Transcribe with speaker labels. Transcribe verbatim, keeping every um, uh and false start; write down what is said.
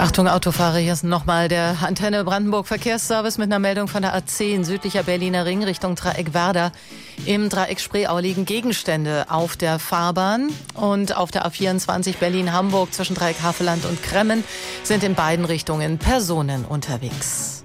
Speaker 1: Achtung Autofahrer, hier ist nochmal der Antenne Brandenburg Verkehrsservice mit einer Meldung von der A zehn, südlicher Berliner Ring Richtung Dreieck Werder. Im Dreieck Spreeau liegen Gegenstände auf der Fahrbahn und auf der A vierundzwanzig Berlin-Hamburg zwischen Dreieck Havelland und Kremmen sind in beiden Richtungen Personen unterwegs.